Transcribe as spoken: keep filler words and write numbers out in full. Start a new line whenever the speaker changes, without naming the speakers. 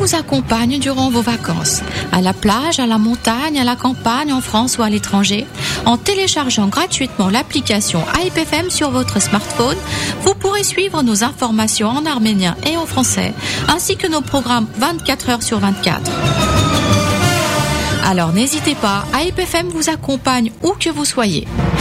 vous accompagne durant vos vacances, à la plage, à la montagne, à la campagne, en France ou à l'étranger. En téléchargeant gratuitement l'application A I P F M sur votre smartphone, vous pourrez suivre nos informations en arménien et en français, ainsi que nos programmes vingt-quatre heures sur vingt-quatre. Alors n'hésitez pas, A I P F M vous accompagne où que vous soyez.